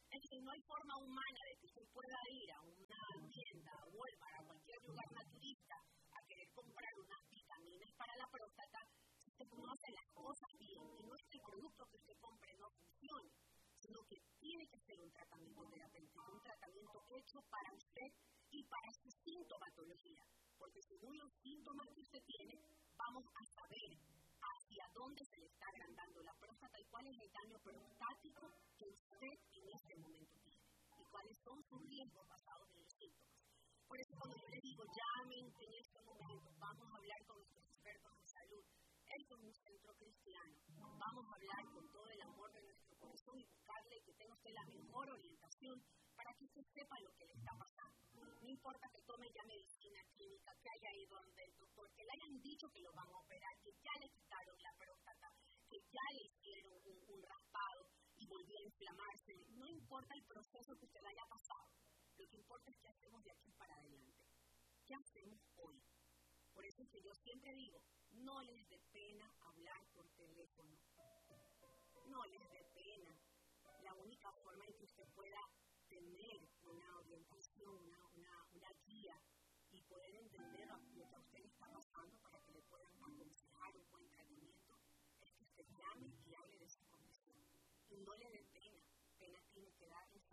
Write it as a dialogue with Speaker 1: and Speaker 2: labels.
Speaker 1: Es decir, no hay forma humana de que usted pueda ir a una tienda, a Walmart, a cualquier lugar naturista, a querer comprar unas vitaminas para la próstata, si usted no hace las cosas bien, y no es que el producto que usted compre no funcione, sino que tiene que ser un tratamiento terapéutico, un tratamiento hecho para usted y para su sintomatología, porque según los síntomas que usted tiene, vamos a saber hacia dónde se le está agrandando la próstata y cuál es el daño prostático que usted en este momento tiene y cuáles son sus riesgos basados en los síntomas. Por eso cuando yo les digo, llamen en este momento, vamos a hablar con nuestros expertos en salud. Esto es un centro cristiano. Vamos a hablar con todo el amor de nuestro corazón y buscarle que tenga usted la mejor orientación para que usted sepa lo que le está pasando. No importa que tome ya medicina clínica, que haya ido donde el doctor, que le hayan dicho que lo van a operar, que ya le quitaron la próstata, que ya le hicieron un raspado y volvió a inflamarse. No importa el proceso que usted haya pasado. Lo que importa es qué hacemos de aquí para adelante. ¿Qué hacemos hoy? Por eso es que yo siempre digo, no les dé pena hablar por teléfono. No les dé pena. La única forma en que usted pueda tener una orientación, una guía y poder entender lo que a usted le está pasando para que le puedan aconsejar un buen tratamiento es que usted llame y hable de su condición. Y no le dé pena. Pena tiene que darle